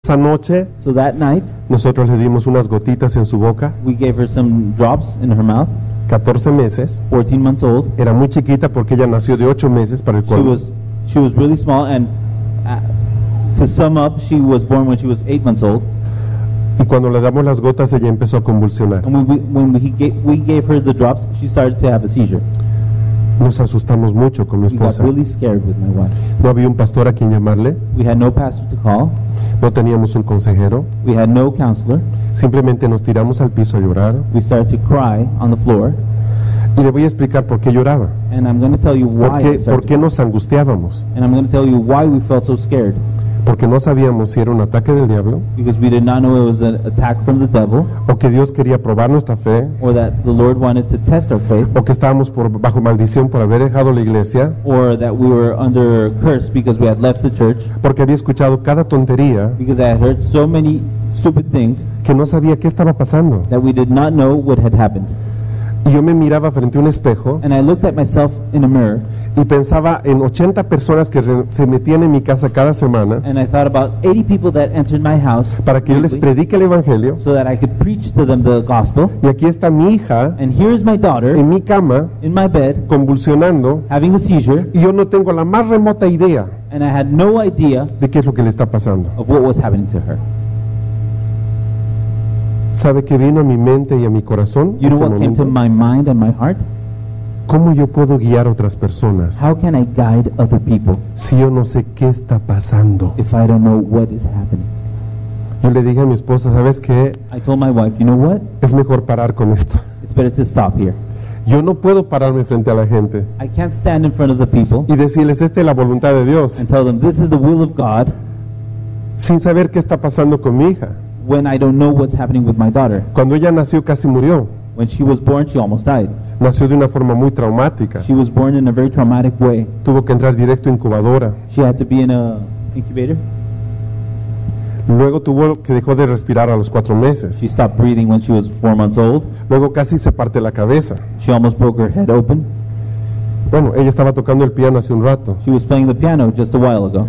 Esa noche So that night, nosotros le dimos unas gotitas en su boca, we gave her some drops in her mouth, 14 meses. 14 months old. Era muy chiquita porque ella nació de 8 meses para el She colmo. was really small, and to sum up, she was born when she was 8 months old. Y cuando le damos las gotas ella empezó a convulsionar. And when we gave her the drops, she started to have a seizure. Nos asustamos mucho con mi We got esposa. really scared with my wife. No había un pastor a quien llamarle, We had no pastor to call. no teníamos un consejero, We had no counselor. simplemente nos tiramos al piso a llorar. We started to cry on the floor, Y le voy a explicar por qué lloraba, and I'm going to tell you why. we por started qué nos angustiábamos, And I'm going to tell you why we felt so scared. porque no sabíamos si era un ataque del diablo Because we did not know it was an attack from the devil, o que Dios quería probar nuestra fe or that the Lord wanted to test our faith, o que estábamos bajo maldición por haber dejado la iglesia, or that we were under curse because we had left the church, porque había escuchado cada tontería because I had heard so many stupid things que no sabía qué estaba pasando. that we did not know what had happened. Y yo me miraba frente a un espejo And I looked at myself in a mirror, y pensaba en 80 personas que se metían en mi casa cada semana and I thought about 80 people that entered my house para que yo les weekly, predique el evangelio. so that I could preach to them the gospel. Y aquí está mi hija And here is my daughter en mi cama in my bed convulsionando having a seizure, y yo no tengo la más remota idea and I had no idea de qué es lo que le está pasando. of what was happening to her. ¿Sabe qué vino a mi mente y a mi corazón? You know ese what came to momento? my mind and my heart? ¿Cómo yo puedo guiar a otras personas How can I guide other people si yo no sé qué está pasando? if I don't know what is happening? Yo le dije a mi esposa, ¿sabes qué? I told my wife, you know what? Es mejor parar con esto. It's better to stop here. Yo no puedo pararme frente a la gente I can't stand in front of the people y decirles, esta es la voluntad de Dios, and tell them this is the will of God sin saber qué está pasando con mi hija. when I don't know what's happening with my daughter. Cuando ella nació casi murió. When she was born, she almost died. Nació de una forma muy traumática. She was born in a very traumatic way. Tuvo que entrar directo a incubadora. She had to be in a incubator. Luego dejó de respirar a los 4 meses. She stopped breathing when she was 4 months old. Luego casi se parte la cabeza. She almost broke her head open. Bueno, ella estaba tocando el piano hace un rato. She was playing the piano just a while ago.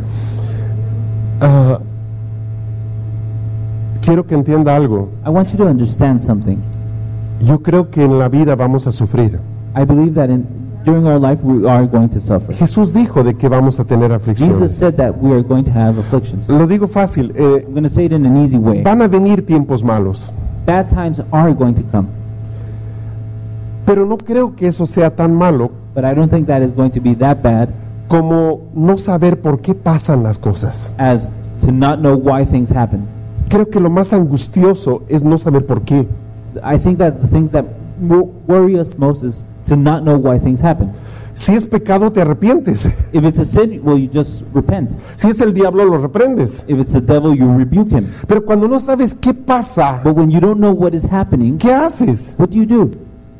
Quiero que entienda algo. I want you to understand something. Yo creo que en la vida vamos a sufrir. I believe that during our life we are going to suffer. Jesús dijo de que vamos a tener Jesus aflicciones. said that we are going to have afflictions. Lo digo fácil. I'm going to say it in an easy way. Van a venir tiempos malos. Bad times are going to come, Pero no creo que eso sea tan malo but I don't think that is going to be that bad como no saber por qué pasan las cosas. as to not know why things happen. Creo que lo más angustioso es no saber por qué. I think that the things that worry us most is to not know why things happen. Si es pecado, te arrepientes. If it's a sin, well, you just repent. Si es el diablo, lo reprendes. If it's the devil, you rebuke him. Pero cuando no sabes qué pasa, But when you don't know what is happening, ¿qué haces? what do you do?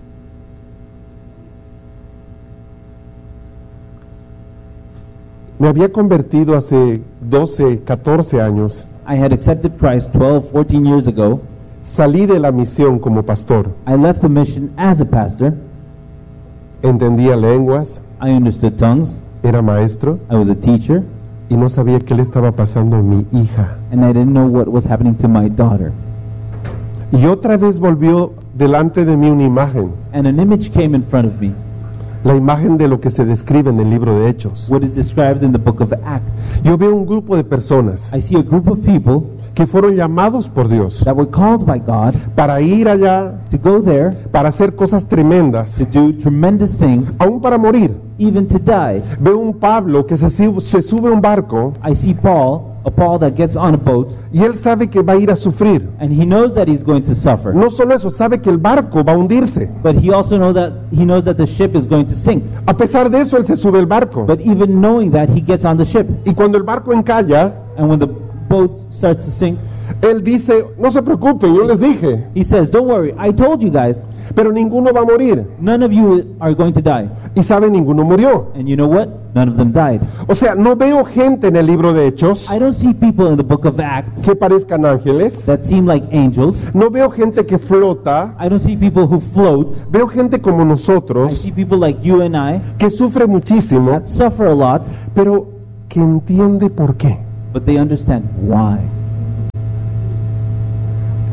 Me había convertido hace 12, 14 años. I had accepted Christ 12, 14 years ago. Salí de la misión como pastor. I left the mission as a pastor. Entendía lenguas, I understood tongues. era maestro I was a teacher. y no sabía qué le estaba pasando a mi hija. And I didn't know what was happening to my daughter. Y otra vez volvió delante de mí una imagen, And an image came in front of me, la imagen de lo que se describe en el libro de Hechos. what is described in the book of Acts. Yo veo un grupo de personas I see a group of people que fueron llamados por Dios that were called by God para ir allá, to go there, para hacer cosas tremendas, to do tremendous things, aún para morir. even to die. Veo un Pablo que se sube a un barco I see Paul, a Paul that gets on a boat, y él sabe que va a ir a sufrir. and he knows that he's going to suffer. No solo eso, sabe que el barco va a hundirse. But he also knows that the ship is going to sink. A pesar de eso, él se sube al barco. But even knowing that, he gets on the ship. Y cuando el barco encalla, And when the boat starts to sink, él dice, no se preocupen, yo les dije, he says, don't worry, I told you guys, pero ninguno va a morir. none of you are going to die. Y sabe, ninguno murió. And you know what? None of them died. O sea, no veo gente en el libro de Hechos I don't see people in the book of Acts que parezcan ángeles. that seem like angels. No veo gente que flota. I don't see people who float. Veo gente como I nosotros see people like you and I que sufre muchísimo, that suffer a lot, pero que entiende por qué. but they understand why.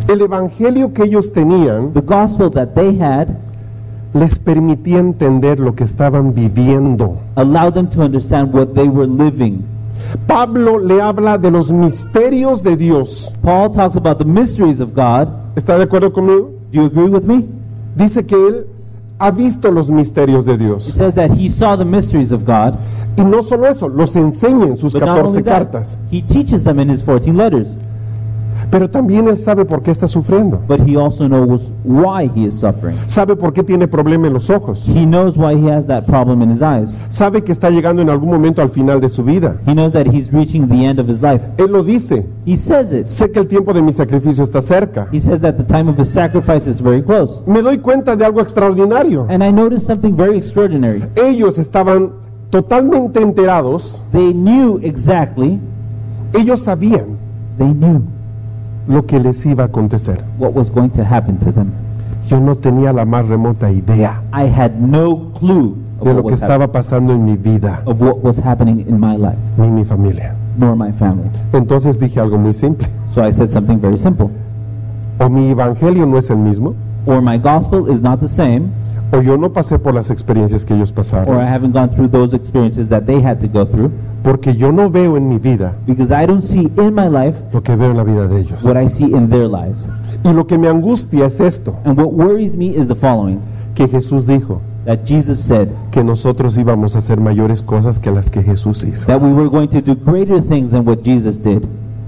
El evangelio que ellos tenían The gospel that they had les permitía entender lo que estaban viviendo. allowed them to understand what they were living. Pablo le habla de los misterios de Dios. Paul talks about the mysteries of God. ¿Está de acuerdo conmigo? Do you agree with me? Dice que él ha visto los misterios de It Dios. says that he saw the mysteries of God. Y no solo eso, los enseña en sus But not 14 only that, cartas. he teaches them in his 14 letters. Pero también él sabe por qué está sufriendo. But he also knows why he is suffering. Sabe por qué tiene problema en los ojos. He knows why he has that problem in his eyes. Sabe que está llegando en algún momento al final de su vida. He knows that he's reaching the end of his life. Él lo dice. He says it. Sé que el tiempo de mi sacrificio está cerca. He says that the time of his sacrifice is very close. Me doy cuenta de algo extraordinario. And I noticed something very extraordinary. Ellos estaban totalmente enterados. They knew exactly, Ellos sabían they knew lo que les iba a acontecer. what was going to happen to them. Yo no tenía la más remota idea I had no clue of de lo what que was, estaba pasando en mi vida of what was happening in my life, ni mi familia. nor my family. Entonces dije algo muy simple. So I said something very simple. O mi evangelio no es el mismo, Or my gospel is not the same, o yo no pasé por las experiencias que ellos or I pasaron, haven't gone through those experiences that they had to go through, porque yo no veo en mi vida because I don't see in my life lo que veo en la vida de ellos. what I see in their lives. Y lo que me angustia es esto, And what worries me is the following, que Jesús dijo that Jesus said que nosotros íbamos a hacer mayores cosas que las que Jesús hizo. that we were going to do greater things than what Jesus did.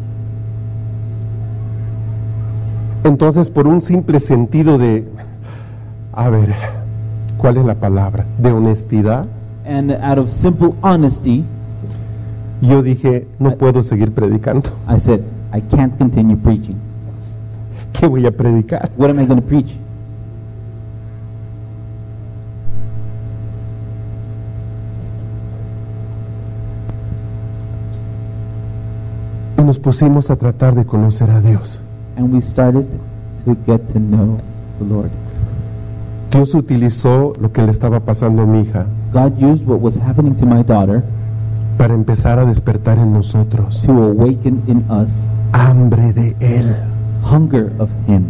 Entonces, por un simple sentido de, a ver, ¿cuál es la palabra? De honestidad, And out of simple honesty, yo dije, no puedo seguir predicando. I said, I can't continue preaching. ¿Qué voy a predicar? What am I going to preach? Y nos pusimos a tratar de conocer a Dios. And we started to get to know the Lord. Dios utilizó lo que le estaba pasando a mi hija God used what was happening to my daughter para empezar a despertar en nosotros to awaken in us hambre de Él. hunger of Him.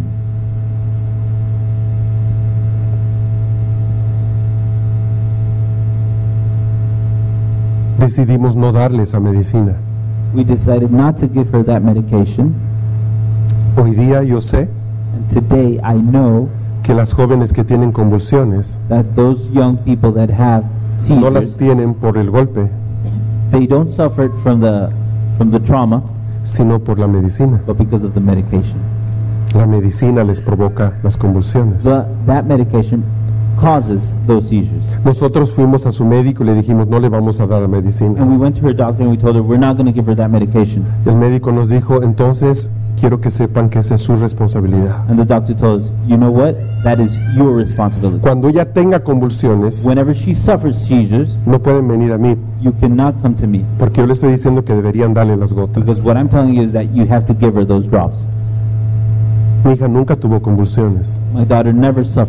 Decidimos no darle esa medicina. We decided not to give her that medication, Hoy día yo sé and today I know que las jóvenes que tienen convulsiones that those young people that have no las seizures, tienen por el golpe, they don't suffer it from the trauma, sino por la medicina. but because of the medication. La medicina les provoca las convulsiones. That medication causes those seizures. Nosotros fuimos a su médico y le dijimos, no le vamos a dar la medicina. And we went to her doctor and we told her we're not going to give her that medication. El médico nos dijo, entonces quiero que sepan que esa es su responsabilidad. And the doctor told us, you know what? That is your responsibility. Cuando ella tenga convulsiones, Whenever she suffers seizures, no pueden venir a mí, you cannot come to me, porque yo le estoy diciendo que deberían darle las gotas. because what I'm telling you is that you have to give her those drops. Mi hija nunca tuvo convulsiones. My daughter never suffered